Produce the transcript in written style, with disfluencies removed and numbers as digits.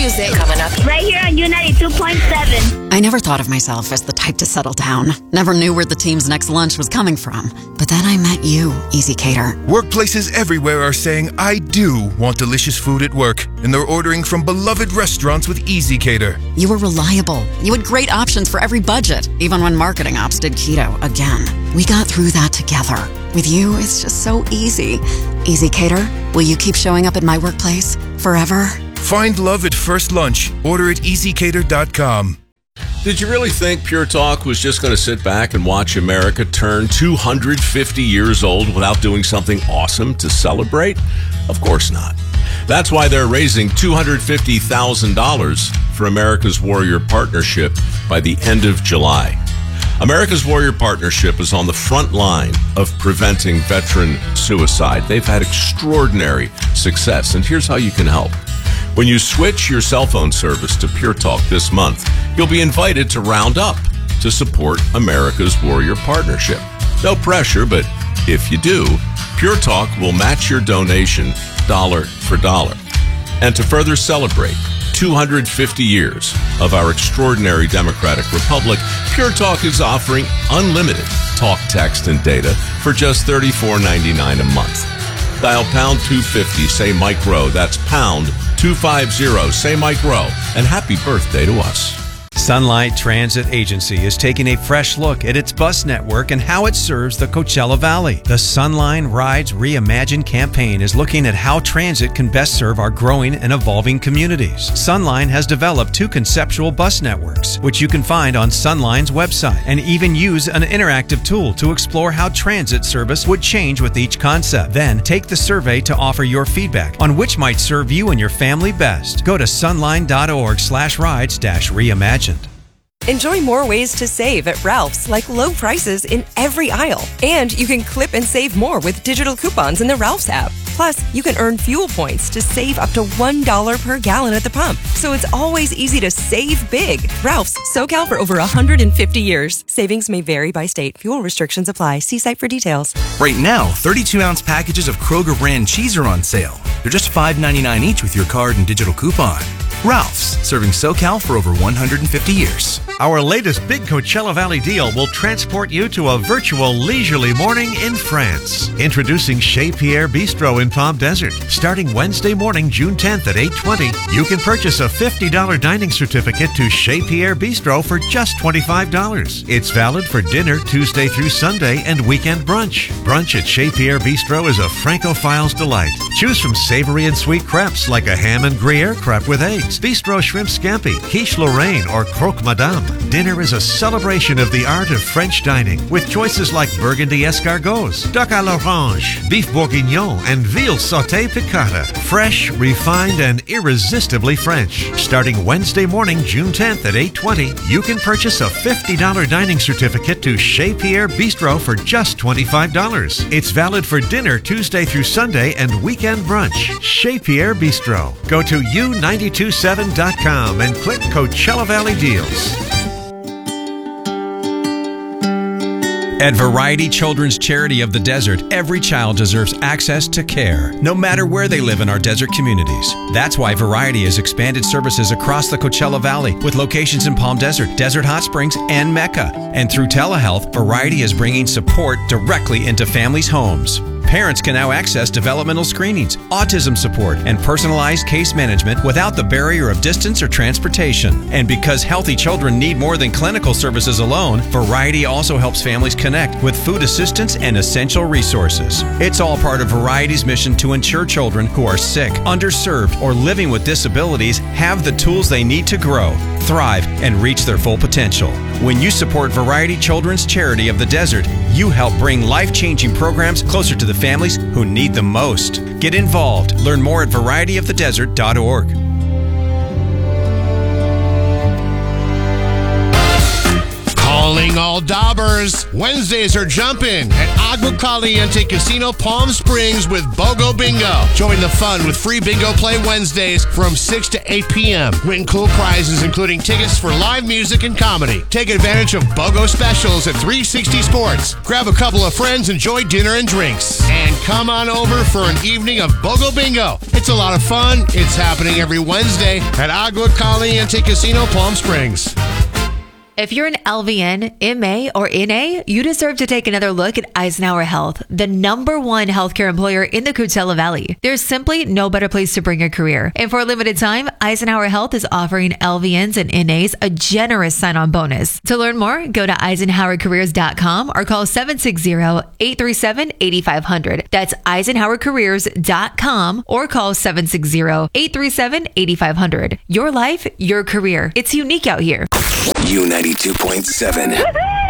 music coming up right here on U92.7. I never thought of myself as the type to settle down. Never knew where the team's next lunch was coming from. But then I met you, Easy Cater. Workplaces everywhere are saying, I do want delicious food at work. And they're ordering from beloved restaurants with Easy Cater. You were reliable. You had great options for every budget, even when marketing ops did keto again. We got through that together. With you, it's just so easy. Easy Cater, will you keep showing up at my workplace forever? Find love at first lunch. Order at easycater.com. Did you really think Pure Talk was just going to sit back and watch America turn 250 years old without doing something awesome to celebrate? Of course not. That's why they're raising $250,000 for America's Warrior Partnership by the end of July. America's Warrior Partnership is on the front line of preventing veteran suicide. They've had extraordinary success, and here's how you can help. When you switch your cell phone service to Pure Talk this month, you'll be invited to round up to support America's Warrior Partnership. No pressure, but if you do, Pure Talk will match your donation dollar for dollar. And to further celebrate 250 years of our extraordinary democratic republic, Pure Talk is offering unlimited talk, text, and data for just $34.99 a month. Dial pound 250, say Mike Rowe. That's pound 250, say Mike Rowe. And happy birthday to us. Sunlight Transit Agency is taking a fresh look at its bus network and how it serves the Coachella Valley. The Sunline Rides Reimagined campaign is looking at how transit can best serve our growing and evolving communities. Sunline has developed 2 conceptual bus networks, which you can find on Sunline's website, and even use an interactive tool to explore how transit service would change with each concept. Then take the survey to offer your feedback on which might serve you and your family best. Go to sunline.org/rides-reimagined. Enjoy more ways to save at Ralph's, like low prices in every aisle. And you can clip and save more with digital coupons in the Ralph's app. Plus, you can earn fuel points to save up to $1 per gallon at the pump. So it's always easy to save big. Ralph's, SoCal for over 150 years. Savings may vary by state. Fuel restrictions apply. See site for details. Right now, 32-ounce packages of Kroger brand cheese are on sale. They're just $5.99 each with your card and digital coupon. Ralph's, serving SoCal for over 150 years. Our latest big Coachella Valley deal will transport you to a virtual leisurely morning in France. Introducing Chez Pierre Bistro in Palm Desert. Starting Wednesday morning, June 10th at 8:20, you can purchase a $50 dining certificate to Chez Pierre Bistro for just $25. It's valid for dinner Tuesday through Sunday and weekend brunch. Brunch at Chez Pierre Bistro is a Francophile's delight. Choose from savory and sweet crepes like a ham and Gruyere crepe with eggs, bistro shrimp scampi, quiche Lorraine, or croque madame. Dinner is a celebration of the art of French dining with choices like burgundy escargots, duck à l'orange, beef bourguignon, and veal sauté piccata. Fresh, refined, and irresistibly French. Starting Wednesday morning, June 10th at 8:20, you can purchase a $50 dining certificate to Chez Pierre Bistro for just $25. It's valid for dinner Tuesday through Sunday and weekend brunch. Chez Pierre Bistro. Go to U927.com and click Coachella Valley Deals. At Variety Children's Charity of the Desert, every child deserves access to care, no matter where they live in our desert communities. That's why Variety has expanded services across the Coachella Valley with locations in Palm Desert, Desert Hot Springs, and Mecca. And through telehealth, Variety is bringing support directly into families' homes. Parents can now access developmental screenings, autism support, and personalized case management without the barrier of distance or transportation. And because healthy children need more than clinical services alone, Variety also helps families connect with food assistance and essential resources. It's all part of Variety's mission to ensure children who are sick, underserved, or living with disabilities have the tools they need to grow, thrive, and reach their full potential. When you support Variety Children's Charity of the Desert, you help bring life-changing programs closer to the families who need them most. Get involved. Learn more at varietyofthedesert.org. Call Calling all daubers. Wednesdays are jumping at Agua Caliente Casino Palm Springs with BOGO Bingo. Join the fun with free bingo play Wednesdays from 6 to 8 p.m. Win cool prizes including tickets for live music and comedy. Take advantage of BOGO specials at 360 Sports. Grab a couple of friends, enjoy dinner and drinks. And come on over for an evening of BOGO Bingo. It's a lot of fun. It's happening every Wednesday at Agua Caliente Casino Palm Springs. If you're an LVN, MA, or NA, you deserve to take another look at Eisenhower Health, the #1 healthcare employer in the Coachella Valley. There's simply no better place to bring your career. And for a limited time, Eisenhower Health is offering LVNs and NAs a generous sign-on bonus. To learn more, go to EisenhowerCareers.com or call 760-837-8500. That's EisenhowerCareers.com or call 760-837-8500. Your life, your career. It's unique out here. U92.7.